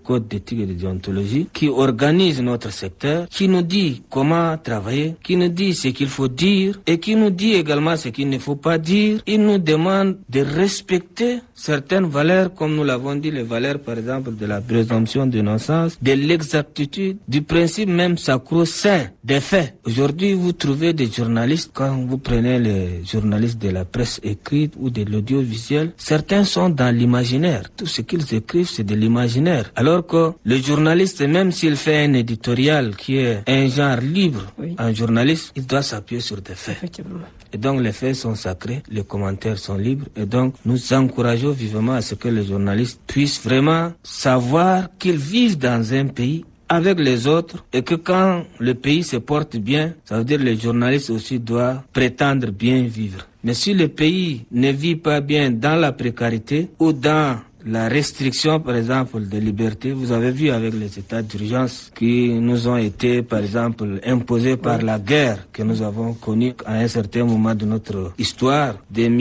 code d'éthique et de déontologie, qui organise notre secteur, qui nous dit comment travailler, qui nous dit ce qu'il faut dire et qui nous dit également ce qu'il ne faut pas dire. Il nous demande de respecter certaines valeurs, comme nous l'avons dit, les valeurs par exemple de la présomption d'innocence, de l'exactitude, du principe même sacro-saint des faits. Aujourd'hui, vous trouvez des journalistes, quand vous prenez les journalistes de la presse écrite ou de l'audiovisuel, certains sont dans l'imaginaire. Tout ce qu'ils écrivent, c'est de l'imaginaire. Alors que le journaliste, même s'il fait un éditorial qui est un genre libre, un journaliste, il doit s'appuyer sur des faits. Et donc les faits sont sacrés, les commentaires sont libres. Et donc nous encourageons vivement à ce que les journalistes puissent vraiment savoir qu'ils vivent dans un pays avec les autres et que quand le pays se porte bien, ça veut dire que les journalistes aussi doivent prétendre bien vivre. Mais si le pays ne vit pas bien dans la précarité ou dans la restriction, par exemple, de liberté, vous avez vu avec les états d'urgence qui nous ont été, par exemple, imposés par la guerre que nous avons connue à un certain moment de notre histoire,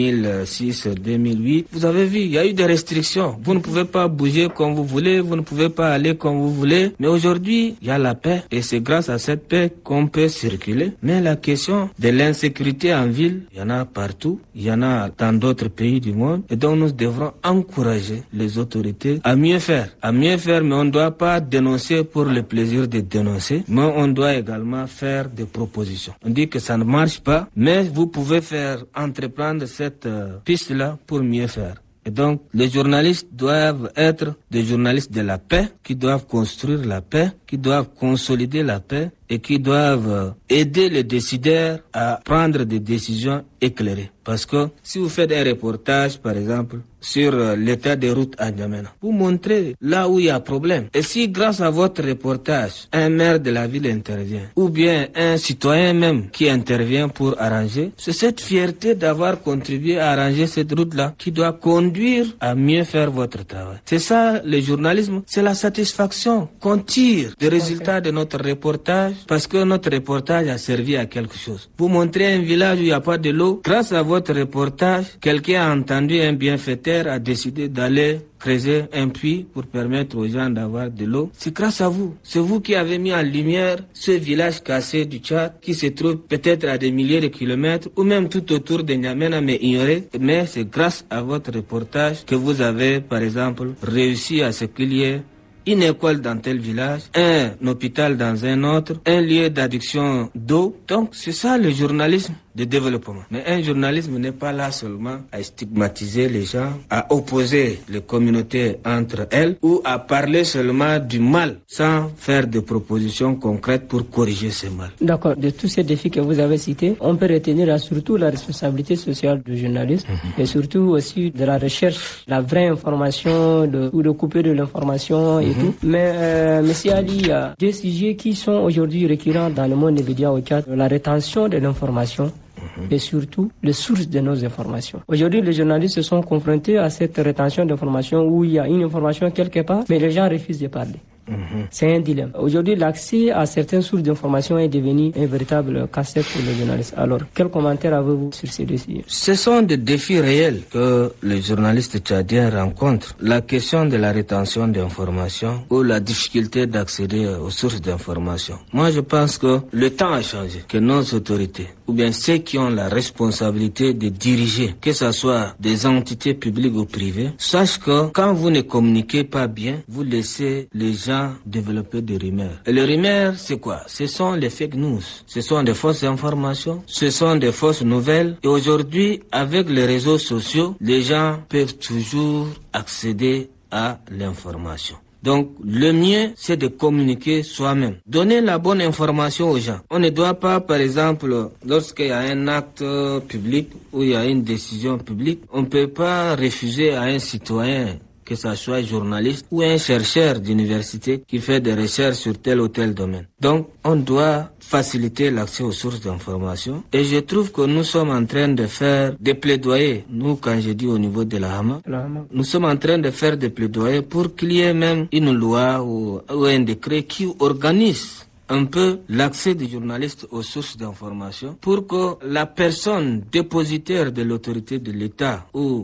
2006-2008. Vous avez vu, il y a eu des restrictions. Vous ne pouvez pas bouger comme vous voulez, vous ne pouvez pas aller comme vous voulez. Mais aujourd'hui, il y a la paix et c'est grâce à cette paix qu'on peut circuler. Mais la question de l'insécurité en ville, il y en a partout, il y en a dans d'autres pays du monde. Et donc nous devrons encourager les autorités à mieux faire, mais on ne doit pas dénoncer pour le plaisir de dénoncer, mais on doit également faire des propositions. On dit que ça ne marche pas, mais vous pouvez entreprendre cette piste-là pour mieux faire. Et donc, les journalistes doivent être des journalistes de la paix, qui doivent construire la paix, qui doivent consolider la paix et qui doivent aider les décideurs à prendre des décisions éclairées. Parce que si vous faites un reportage, par exemple, sur l'état des routes à N'Djamena, vous montrez là où il y a problème. Et si grâce à votre reportage, un maire de la ville intervient, ou bien un citoyen même qui intervient pour arranger, c'est cette fierté d'avoir contribué à arranger cette route-là qui doit conduire à mieux faire votre travail. C'est ça le journalisme, c'est la satisfaction qu'on tire des résultats de notre reportage, parce que notre reportage a servi à quelque chose. Vous montrez un village où il n'y a pas de l'eau, grâce à votre reportage, quelqu'un a entendu un bienfaiteur, a décidé d'aller creuser un puits pour permettre aux gens d'avoir de l'eau. C'est grâce à vous. C'est vous qui avez mis en lumière ce village cassé du Tchad qui se trouve peut-être à des milliers de kilomètres ou même tout autour de N'Djamena mais ignoré. Mais c'est grâce à votre reportage que vous avez, par exemple, réussi à ce qu'il y ait une école dans tel village, un hôpital dans un autre, un lieu d'adduction d'eau. Donc c'est ça le journalisme de développement. Mais un journalisme n'est pas là seulement à stigmatiser les gens, à opposer les communautés entre elles ou à parler seulement du mal sans faire de propositions concrètes pour corriger ce mal. D'accord. De tous ces défis que vous avez cités, on peut retenir surtout la responsabilité sociale du journaliste et surtout aussi de la recherche, la vraie information ou de couper de l'information et tout. Mais Monsieur Ali, il y a deux sujets qui sont aujourd'hui récurrents dans le monde des médias au Tchad. La rétention de l'information et surtout les sources de nos informations. Aujourd'hui, les journalistes se sont confrontés à cette rétention d'informations où il y a une information quelque part, mais les gens refusent de parler. C'est un dilemme. Aujourd'hui, l'accès à certaines sources d'informations est devenu un véritable casse-tête pour les journalistes. Alors, quel commentaire avez-vous sur ces dossiers? Ce sont des défis réels que les journalistes tchadiens rencontrent. La question de la rétention d'informations ou la difficulté d'accéder aux sources d'informations. Moi, je pense que le temps a changé, que nos autorités, ou bien ceux qui ont la responsabilité de diriger, que ce soit des entités publiques ou privées, sachent que quand vous ne communiquez pas bien, vous laissez les gens développer des rumeurs. Et les rumeurs, c'est quoi? Ce sont les fake news. Ce sont des fausses informations. Ce sont des fausses nouvelles. Et aujourd'hui, avec les réseaux sociaux, les gens peuvent toujours accéder à l'information. Donc, le mieux, c'est de communiquer soi-même. Donner la bonne information aux gens. On ne doit pas, par exemple, lorsqu'il y a un acte public ou il y a une décision publique, on ne peut pas refuser à un citoyen, que ce soit journaliste ou un chercheur d'université qui fait des recherches sur tel ou tel domaine. Donc, on doit faciliter l'accès aux sources d'information. Et je trouve que nous sommes en train de faire des plaidoyers. Nous, quand je dis au niveau de la Hama, nous sommes en train de faire des plaidoyers pour qu'il y ait même une loi ou un décret qui organise un peu l'accès des journalistes aux sources d'information pour que la personne dépositaire de l'autorité de l'État ou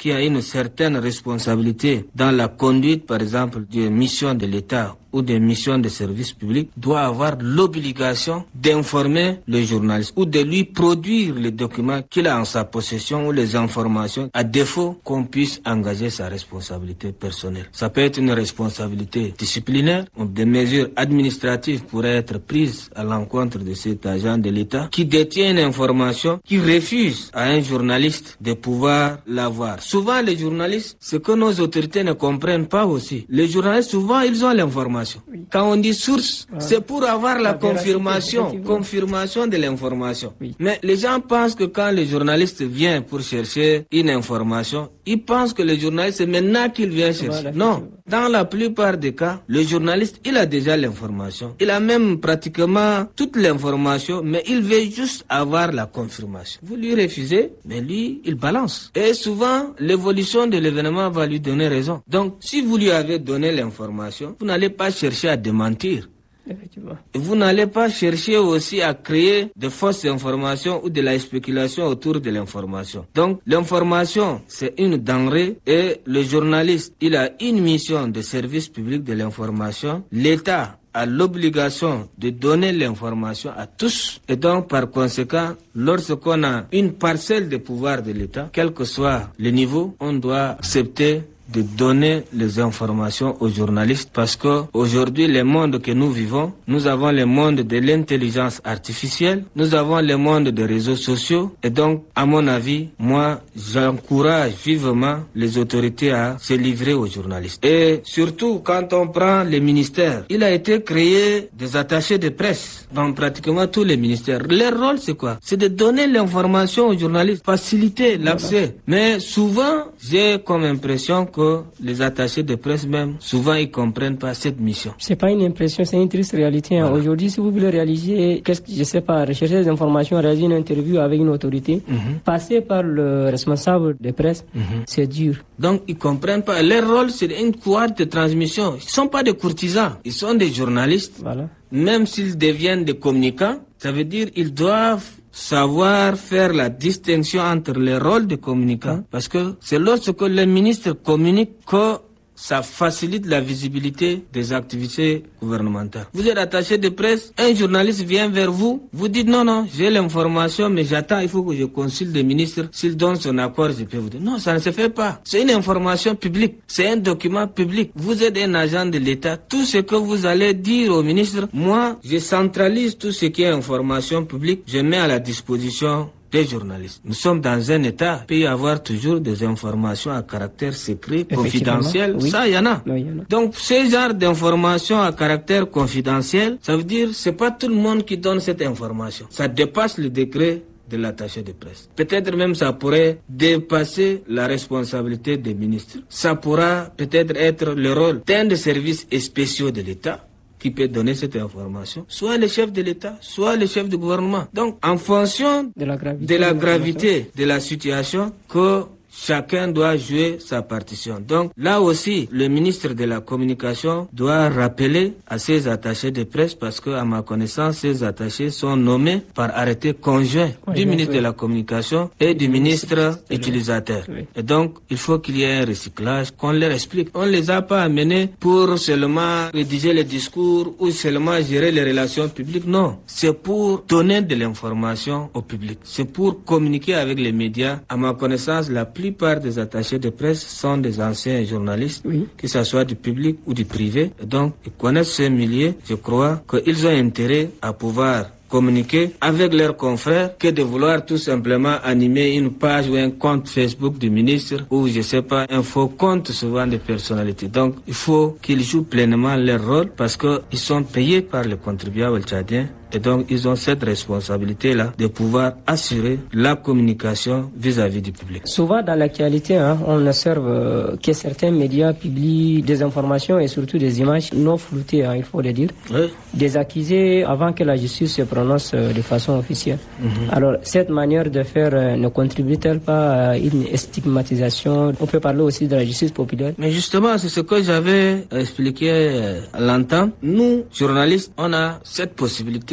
qui a une certaine responsabilité dans la conduite, par exemple, des missions de l'État ou des missions de service public, doit avoir l'obligation d'informer le journaliste ou de lui produire les documents qu'il a en sa possession ou les informations, à défaut qu'on puisse engager sa responsabilité personnelle. Ça peut être une responsabilité disciplinaire ou des mesures administratives pourraient être prises à l'encontre de cet agent de l'État qui détient une information, qui refuse à un journaliste de pouvoir l'avoir. Souvent, les journalistes, ce que nos autorités ne comprennent pas aussi, les journalistes, souvent, ils ont l'information. Oui. Quand on dit source, c'est pour avoir la confirmation de l'information. Oui. Mais les gens pensent que quand le journaliste vient pour chercher une information, ils pensent que le journaliste, c'est maintenant qu'il vient chercher. Non, dans la plupart des cas, le journaliste, il a déjà l'information. Il a même pratiquement toute l'information, mais il veut juste avoir la confirmation. Vous lui refusez, mais lui, il balance. Et souvent, l'évolution de l'événement va lui donner raison. Donc, si vous lui avez donné l'information, vous n'allez pas chercher à démentir. Effectivement. Et vous n'allez pas chercher aussi à créer de fausses informations ou de la spéculation autour de l'information. Donc, l'information, c'est une denrée et le journaliste, il a une mission de service public de l'information. L'État a l'obligation de donner l'information à tous. Et donc, par conséquent, lorsqu'on a une parcelle de pouvoir de l'État, quel que soit le niveau, on doit accepter de donner les informations aux journalistes parce que aujourd'hui, le monde que nous vivons, nous avons le monde de l'intelligence artificielle, nous avons le monde des réseaux sociaux et donc, à mon avis, moi, j'encourage vivement les autorités à se livrer aux journalistes. Et surtout, quand on prend les ministères, il a été créé des attachés de presse dans pratiquement tous les ministères. Leur rôle, c'est quoi? C'est de donner l'information aux journalistes, faciliter l'accès. Mais souvent, j'ai comme impression que les attachés de presse même, souvent ils comprennent pas cette mission. C'est pas une impression, c'est une triste réalité. Voilà. Aujourd'hui, si vous voulez réaliser, rechercher des informations, réaliser une interview avec une autorité, passer par le responsable de presse, c'est dur. Donc ils comprennent pas. Leur rôle, c'est une couloir de transmission. Ils sont pas des courtisans, ils sont des journalistes. Voilà. Même s'ils deviennent des communicants, ça veut dire ils doivent savoir faire la distinction entre les rôles de communicants, parce que c'est lorsque le ministre communique que ça facilite la visibilité des activités gouvernementales. Vous êtes attaché de presse, un journaliste vient vers vous, vous dites non, j'ai l'information, mais j'attends, il faut que je consulte le ministre, s'il donne son accord, je peux vous dire. Non, ça ne se fait pas. C'est une information publique, c'est un document public. Vous êtes un agent de l'État, tout ce que vous allez dire au ministre, moi, je centralise tout ce qui est information publique, je mets à la disposition des journalistes. Nous sommes dans un État, il peut y avoir toujours des informations à caractère secret, confidentiel, oui. Ça, il y en a. Oui, donc, ce genre d'informations à caractère confidentiel, ça veut dire, c'est pas tout le monde qui donne cette information. Ça dépasse le degré de l'attaché de presse. Peut-être même ça pourrait dépasser la responsabilité des ministres. Ça pourra peut-être être le rôle d'un des services spéciaux de l'État qui peut donner cette information, soit le chef de l'État, soit le chef du gouvernement. Donc, en fonction de la gravité de la situation, que chacun doit jouer sa partition. Donc, là aussi, le ministre de la Communication doit rappeler à ses attachés de presse, parce que, à ma connaissance, ces attachés sont nommés par arrêté conjoint du ministre de la Communication et du ministre utilisateur. Oui. Et donc, il faut qu'il y ait un recyclage, qu'on leur explique. On ne les a pas amenés pour seulement rédiger les discours ou seulement gérer les relations publiques. Non, c'est pour donner de l'information au public. C'est pour communiquer avec les médias. À ma connaissance, la plupart des attachés de presse sont des anciens journalistes, que ce soit du public ou du privé. Et donc, ils connaissent ce milieu. Je crois qu'ils ont intérêt à pouvoir communiquer avec leurs confrères que de vouloir tout simplement animer une page ou un compte Facebook du ministre ou, je sais pas, un faux compte souvent de personnalités. Donc, il faut qu'ils jouent pleinement leur rôle parce qu'ils sont payés par les contribuables tchadiens. Et donc, ils ont cette responsabilité-là de pouvoir assurer la communication vis-à-vis du public. Souvent, dans l'actualité, on observe que certains médias publient des informations et surtout des images non floutées, il faut le dire, des accusés avant que la justice se prononce de façon officielle. Alors, cette manière de faire ne contribue-t-elle pas à une stigmatisation? On peut parler aussi de la justice populaire. Mais justement, c'est ce que j'avais expliqué à l'entente. Nous, journalistes, on a cette possibilité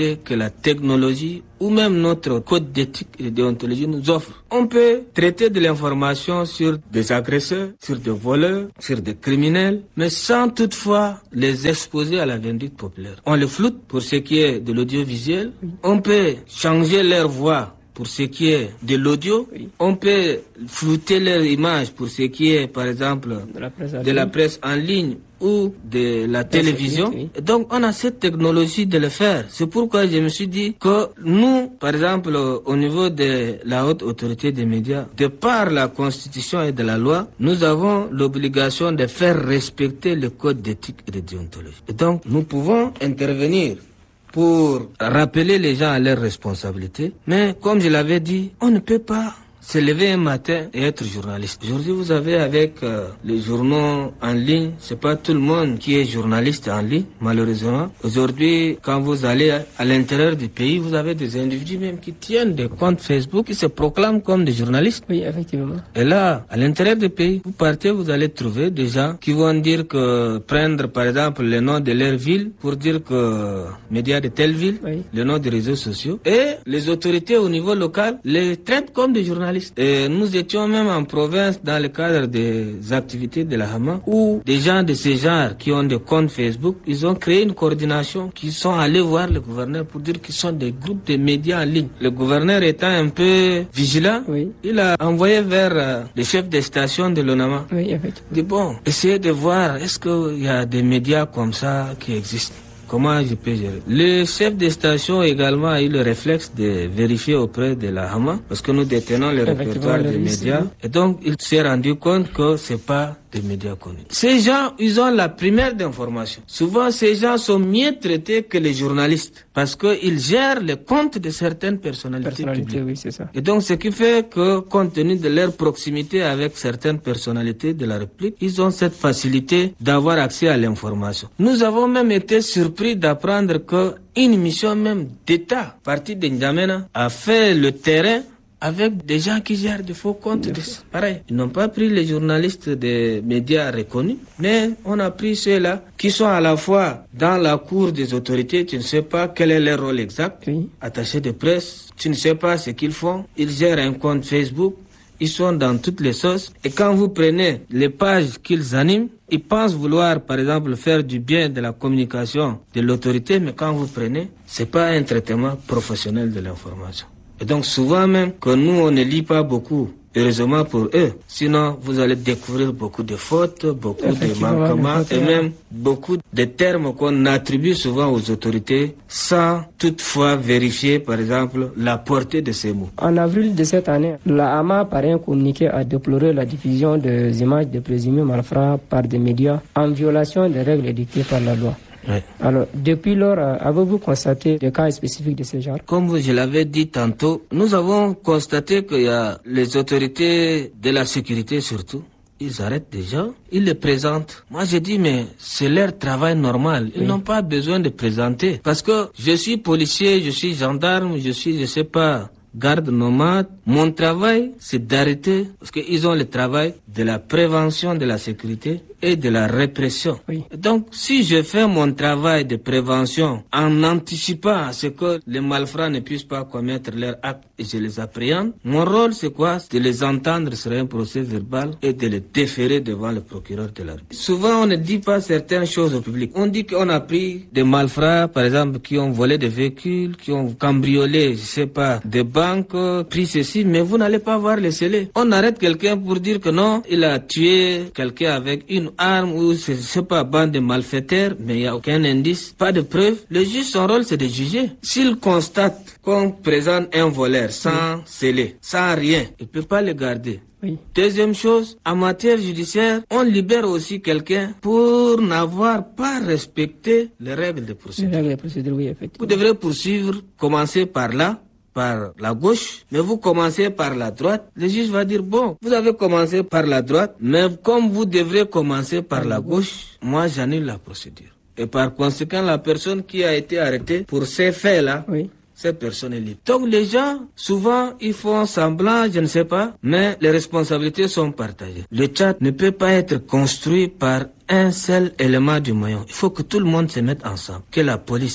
possibilités que la technologie ou même notre code d'éthique et de déontologie nous offre. On peut traiter de l'information sur des agresseurs, sur des voleurs, sur des criminels, mais sans toutefois les exposer à la vindicte populaire. On les floute pour ce qui est de l'audiovisuel. On peut changer leur voix pour ce qui est de l'audio. On peut flouter leur image pour ce qui est, par exemple, de la presse en ligne ou de la télévision. Donc, on a cette technologie de le faire. C'est pourquoi je me suis dit que nous, par exemple, au niveau de la haute autorité des médias, de par la Constitution et de la loi, nous avons l'obligation de faire respecter le code d'éthique et de déontologie. Et donc, nous pouvons intervenir pour rappeler les gens à leurs responsabilités. Mais comme je l'avais dit, on ne peut pas se lever un matin et être journaliste. Aujourd'hui, vous avez avec les journaux en ligne, c'est pas tout le monde qui est journaliste en ligne, malheureusement. Aujourd'hui, quand vous allez à l'intérieur du pays, vous avez des individus même qui tiennent des comptes Facebook, qui se proclament comme des journalistes. Oui, effectivement. Et là, à l'intérieur du pays, vous partez, vous allez trouver des gens qui vont dire que prendre, par exemple, le nom de leur ville pour dire que médias de telle ville, le nom des réseaux sociaux, et les autorités au niveau local les traitent comme des journalistes. Et nous étions même en province dans le cadre des activités de la Hama où des gens de ce genre qui ont des comptes Facebook, ils ont créé une coordination qui sont allés voir le gouverneur pour dire qu'ils sont des groupes de médias en ligne. Le gouverneur étant un peu vigilant, il a envoyé vers les chefs des stations de l'ONAMA. Il dit bon, essayez de voir est-ce qu'il y a des médias comme ça qui existent. Comment je peux gérer? Le chef de station également a eu le réflexe de vérifier auprès de la Hama, parce que nous détenons le répertoire des médias. Et donc, il s'est rendu compte que c'est pas des médias connus. Ces gens, ils ont la primaire d'information. Souvent, ces gens sont mieux traités que les journalistes, parce qu'ils gèrent les comptes de certaines personnalités publiques. Oui, c'est ça. Et donc, ce qui fait que, compte tenu de leur proximité avec certaines personnalités de la République, ils ont cette facilité d'avoir accès à l'information. Nous avons même été surpris d'apprendre que une mission même d'État, partie de N'Djamena, a fait le terrain avec des gens qui gèrent des faux comptes. Pareil, ils n'ont pas pris les journalistes des médias reconnus, mais on a pris ceux-là qui sont à la fois dans la cour des autorités, tu ne sais pas quel est leur rôle exact, attachés de presse, tu ne sais pas ce qu'ils font, ils gèrent un compte Facebook, ils sont dans toutes les sauces, et quand vous prenez les pages qu'ils animent, ils pensent vouloir, par exemple, faire du bien de la communication de l'autorité, mais quand vous prenez, c'est pas un traitement professionnel de l'information. Et donc souvent même que nous on ne lit pas beaucoup, heureusement pour eux. Sinon vous allez découvrir beaucoup de fautes, beaucoup de manquements et même beaucoup de termes qu'on attribue souvent aux autorités sans toutefois vérifier par exemple la portée de ces mots. En avril de cette année, la Hama par un communiqué a déploré la diffusion des images de présumés malfrats par des médias en violation des règles dictées par la loi. Alors, depuis lors, avez-vous constaté des cas spécifiques de ce genre? Comme je l'avais dit tantôt, nous avons constaté qu'il y a les autorités de la sécurité surtout. Ils arrêtent des gens, ils les présentent. Moi, je dis, mais c'est leur travail normal. Ils n'ont pas besoin de présenter. Parce que je suis policier, je suis gendarme, je sais pas, garde nomade. Mon travail, c'est d'arrêter, parce qu'ils ont le travail de la prévention de la sécurité et de la répression. Donc, si je fais mon travail de prévention en anticipant à ce que les malfrats ne puissent pas commettre leurs actes et je les appréhende, mon rôle c'est quoi? C'est de les entendre sur un procès verbal et de les déférer devant le procureur de la République. Souvent, on ne dit pas certaines choses au public. On dit qu'on a pris des malfrats, par exemple, qui ont volé des véhicules, qui ont cambriolé, je sais pas, des banques, pris ceci, mais vous n'allez pas voir les scellés. On arrête quelqu'un pour dire que non, il a tué quelqu'un avec une arme ou c'est pas bande de malfaiteurs, mais il n'y a aucun indice, pas de preuve. Le juge, son rôle, c'est de juger. S'il constate qu'on présente un voleur sans scellé, sans rien, il ne peut pas le garder. Deuxième chose, en matière judiciaire, on libère aussi quelqu'un pour n'avoir pas respecté les règles de procédure. Vous devrez poursuivre, commencer par là, par la gauche, mais vous commencez par la droite, le juge va dire, bon, vous avez commencé par la droite, mais comme vous devrez commencer par la gauche, moi j'annule la procédure. Et par conséquent, la personne qui a été arrêtée pour ces faits-là, cette personne est libre. Donc les gens, souvent, ils font semblant, je ne sais pas, mais les responsabilités sont partagées. Le Tchad ne peut pas être construit par un seul élément du maillon. Il faut que tout le monde se mette ensemble. Que la police,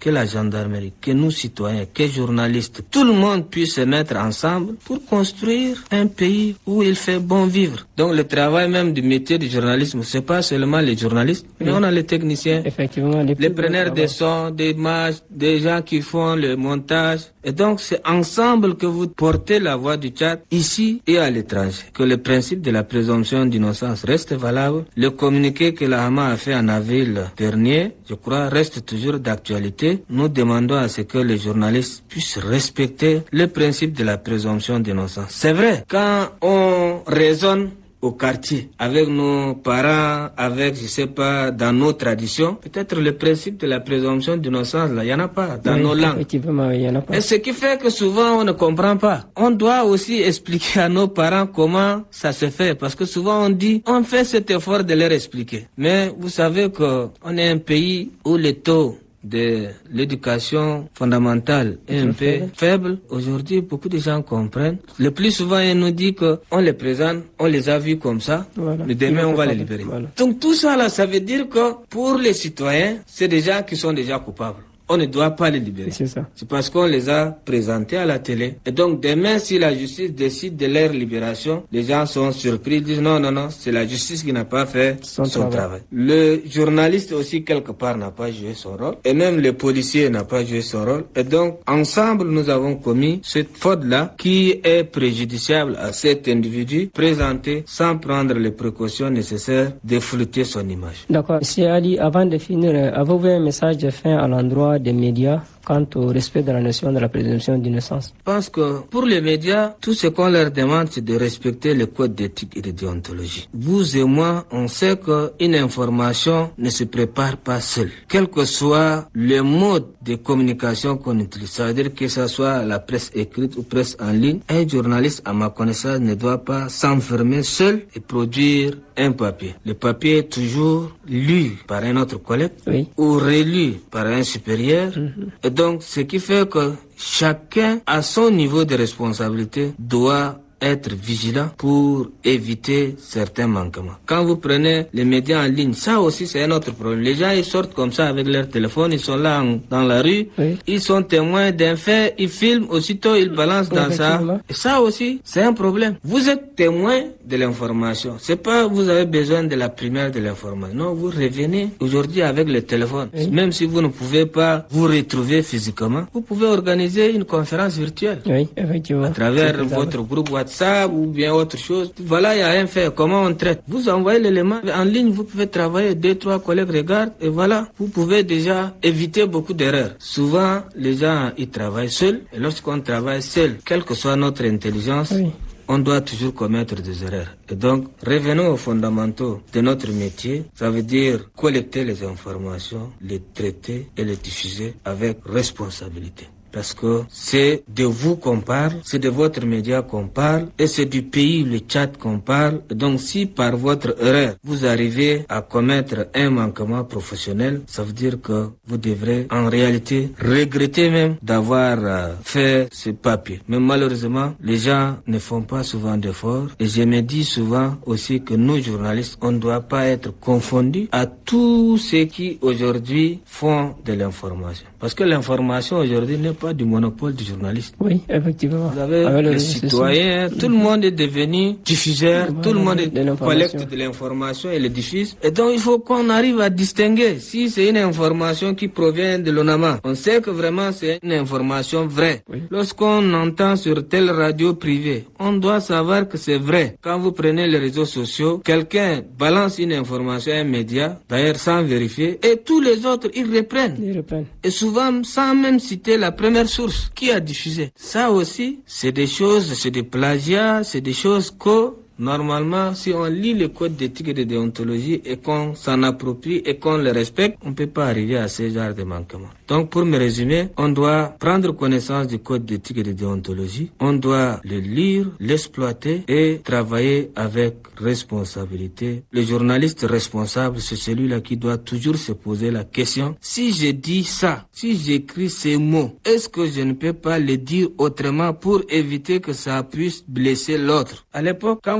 que la gendarmerie, que nous citoyens, que journalistes, tout le monde puisse se mettre ensemble pour construire un pays où il fait bon vivre. Donc le travail même du métier du journalisme, c'est pas seulement les journalistes, mais on a les techniciens, effectivement, les preneurs de sons, des images, des gens qui font le montage. Et donc c'est ensemble que vous portez la voix du Tchad ici et à l'étranger. Que le principe de la présomption d'innocence reste valable. Le communiqué que la Hama a fait en avril dernier, je crois, reste toujours d'actualité. Nous demandons à ce que les journalistes puissent respecter le principe de la présomption d'innocence. C'est vrai, quand on raisonne au quartier, avec nos parents, avec, je sais pas, dans nos traditions, peut-être le principe de la présomption d'innocence, là, il n'y en a pas dans nos langues. Effectivement, il y en a pas. Et ce qui fait que souvent on ne comprend pas. On doit aussi expliquer à nos parents comment ça se fait, parce que souvent on dit, on fait cet effort de leur expliquer. Mais vous savez que on est un pays où les taux de l'éducation fondamentale est un peu faible. Aujourd'hui, beaucoup de gens comprennent. Le plus souvent, ils nous disent qu'on les présente, on les a vus comme ça, mais demain, on va les libérer. Voilà. Donc tout ça, là, ça veut dire que pour les citoyens, c'est des gens qui sont déjà coupables. On ne doit pas les libérer. C'est ça. C'est parce qu'on les a présentés à la télé. Et donc, demain, si la justice décide de leur libération, les gens sont surpris, disent non, c'est la justice qui n'a pas fait son travail. Le journaliste aussi, quelque part, n'a pas joué son rôle. Et même le policier n'a pas joué son rôle. Et donc, ensemble, nous avons commis cette faute-là qui est préjudiciable à cet individu présenté sans prendre les précautions nécessaires de flouter son image. D'accord. Monsieur Ali, avant de finir, avez-vous un message de fin à l'endroit des médias quant au respect de la notion de la présomption d'innocence? Je pense que pour les médias, tout ce qu'on leur demande, c'est de respecter le code d'éthique et de déontologie. Vous et moi, on sait qu'une information ne se prépare pas seule. Quel que soit le mode de communication qu'on utilise, ça veut dire que ce soit la presse écrite ou presse en ligne, un journaliste, à ma connaissance, ne doit pas s'enfermer seul et produire un papier. Le papier est toujours lu par un autre collègue ou relu par un supérieur. Et donc, ce qui fait que chacun, à son niveau de responsabilité, doit être vigilant pour éviter certains manquements. Quand vous prenez les médias en ligne, ça aussi c'est un autre problème. Les gens ils sortent comme ça avec leur téléphone, ils sont là dans la rue, ils sont témoins d'un fait, ils filment, aussitôt ils balancent dans ça. Et ça aussi c'est un problème. Vous êtes témoin de l'information. C'est pas vous avez besoin de la primaire de l'information. Non, vous revenez aujourd'hui avec le téléphone. Même si vous ne pouvez pas vous retrouver physiquement, vous pouvez organiser une conférence virtuelle. Oui, effectivement. À travers votre groupe WhatsApp ou bien autre chose. Voilà, il y a un fait. Comment on traite? Vous envoyez l'élément en ligne, vous pouvez travailler, 2-3 collègues regardent et voilà, vous pouvez déjà éviter beaucoup d'erreurs. Souvent, les gens, ils travaillent seuls et lorsqu'on travaille seul, quelle que soit notre intelligence, on doit toujours commettre des erreurs. Et donc, revenons aux fondamentaux de notre métier. Ça veut dire collecter les informations, les traiter et les diffuser avec responsabilité. Parce que c'est de vous qu'on parle, c'est de votre média qu'on parle, et c'est du pays, le Tchad, qu'on parle. Donc si par votre erreur, vous arrivez à commettre un manquement professionnel, ça veut dire que vous devrez en réalité regretter même d'avoir fait ce papier. Mais malheureusement, les gens ne font pas souvent d'efforts. Et je me dis souvent aussi que nous, journalistes, on ne doit pas être confondus à tous ceux qui aujourd'hui font de l'information. Parce que l'information aujourd'hui n'est pas du monopole du journaliste. Oui, effectivement. Vous avez les citoyens, tout le monde est devenu diffuseur, tout le monde collecte de l'information et le diffuse. Et donc il faut qu'on arrive à distinguer si c'est une information qui provient de l'ONAMA. On sait que vraiment c'est une information vraie. Lorsqu'on entend sur telle radio privée, on doit savoir que c'est vrai. Quand vous prenez les réseaux sociaux, quelqu'un balance une information à un média, d'ailleurs sans vérifier, et tous les autres, ils reprennent. Et souvent, sans même citer la première source qui a diffusé. Ça aussi, c'est des choses, c'est des plagiats, c'est des choses que normalement, si on lit le code d'éthique et de déontologie et qu'on s'en approprie et qu'on le respecte, on ne peut pas arriver à ce genre de manquements. Donc, pour me résumer, on doit prendre connaissance du code d'éthique et de déontologie, on doit le lire, l'exploiter et travailler avec responsabilité. Le journaliste responsable, c'est celui-là qui doit toujours se poser la question, si je dis ça, si j'écris ces mots, est-ce que je ne peux pas les dire autrement pour éviter que ça puisse blesser l'autre? À l'époque, quand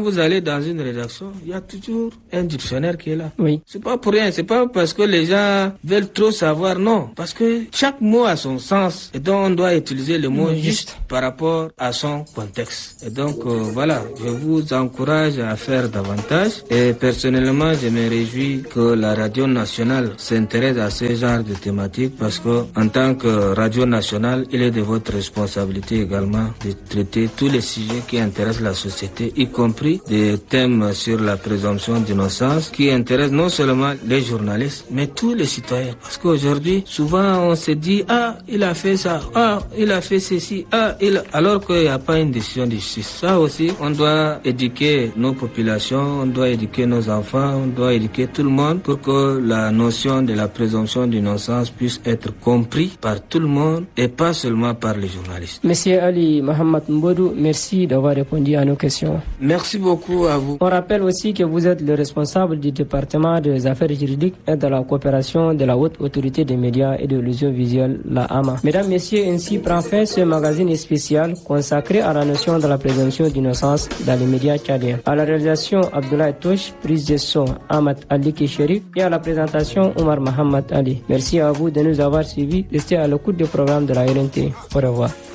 vous allez dans une rédaction, il y a toujours un dictionnaire qui est là. Oui. C'est pas pour rien, c'est pas parce que les gens veulent trop savoir, non. Parce que chaque mot a son sens et donc on doit utiliser le mot juste par rapport à son contexte. Et donc voilà, je vous encourage à faire davantage et personnellement je me réjouis que la radio nationale s'intéresse à ce genre de thématiques parce que en tant que radio nationale, il est de votre responsabilité également de traiter tous les sujets qui intéressent la société, y compris des thèmes sur la présomption d'innocence qui intéressent non seulement les journalistes, mais tous les citoyens. Parce qu'aujourd'hui, souvent on se dit, ah, il a fait ça, ah, il a fait ceci, ah, alors qu'il n'y a pas une décision de justice. Ça aussi, on doit éduquer nos populations, on doit éduquer nos enfants, on doit éduquer tout le monde pour que la notion de la présomption d'innocence puisse être comprise par tout le monde et pas seulement par les journalistes. Monsieur Ali Mohamed Mbodou, merci d'avoir répondu à nos questions. Merci beaucoup à vous. On rappelle aussi que vous êtes le responsable du département des affaires juridiques et de la coopération de la Haute Autorité des médias et de l'audiovisuel, la AMA. Mesdames, Messieurs, ainsi prend fin ce magazine spécial consacré à la notion de la présomption d'innocence dans les médias tchadiens. À la réalisation, Abdoulaye Touche, prise de son, Ahmad Ali Kisheri et à la présentation, Omar Mohamed Ali. Merci à vous de nous avoir suivis. Restez à l'écoute du programme de la RNT. Au revoir.